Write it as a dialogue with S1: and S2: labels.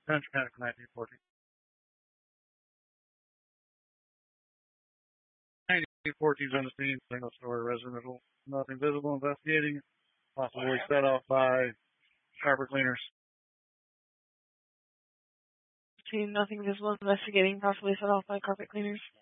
S1: Country Panic 1914. 1914 is on the scene. Single story residential. Nothing visible. Investigating. Possibly set off by carpet cleaners.
S2: Nothing visible. Investigating. Possibly set off by carpet cleaners.